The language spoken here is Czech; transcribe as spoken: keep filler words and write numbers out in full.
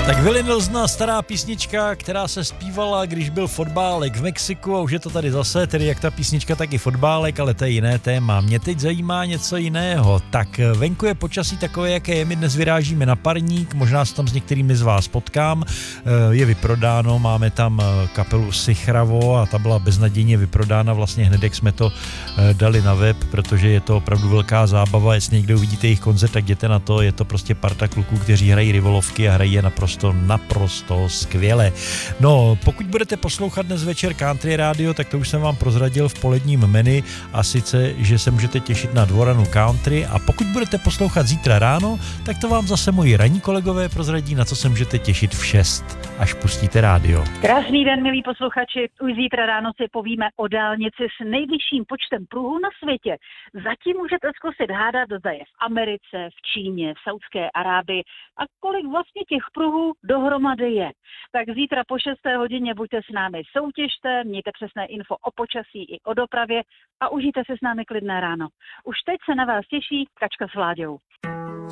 Tak Willie Nelson, stará písnička, která se zpívala, když byl fotbálek v Mexiku, a už je to tady zase, tedy jak ta písnička, tak i fotbálek, ale to je jiné téma. Mě teď zajímá něco jiného. Tak venku je počasí takové, jaké je, my dnes vyrážíme na parník, možná se tam s některými z vás potkám, je vyprodáno, máme tam kapelu Sichravo a ta byla beznadějně vyprodána vlastně hned, jak jsme to dali na web, protože je to opravdu velká zábava, jestli někdo uvidíte jejich koncert, tak jděte na to, je to prostě parta kluků, kteří hrají rivolovky a hrají je naprosto to naprosto skvěle. No, pokud budete poslouchat dnes večer Country Radio, tak to už jsem vám prozradil v poledním menu, a sice, že se můžete těšit na Dvoranu Country, a pokud budete poslouchat zítra ráno, tak to vám zase moji ranní kolegové prozradí, na co se můžete těšit v šest, až pustíte rádio. Krásný den, milí posluchači. Už zítra ráno si povíme o dálnici s nejvyšším počtem pruhů na světě. Zatím můžete zkusit hádat, zda je v Americe, v Číně, v Saudské Arábii a kolik vlastně těch pruhů dohromady je. Tak zítra po šesté hodině buďte s námi, soutěžte, mějte přesné info o počasí i o dopravě a užijte si s námi klidné ráno. Už teď se na vás těší Kačka s Vláďou.